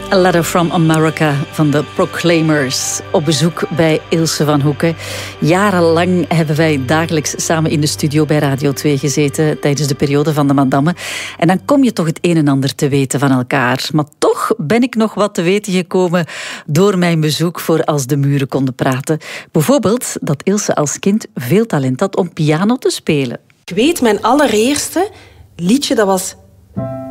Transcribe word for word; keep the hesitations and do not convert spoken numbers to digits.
A Letter from America van de Proclaimers. Op bezoek bij Ilse van Hoeken. Jarenlang hebben wij dagelijks samen in de studio bij Radio twee gezeten tijdens de periode van de Madame. En dan kom je toch het een en ander te weten van elkaar. Maar toch ben ik nog wat te weten gekomen door mijn bezoek voor Als de muren konden praten. Bijvoorbeeld dat Ilse als kind veel talent had om piano te spelen. Ik weet, mijn allereerste liedje, dat was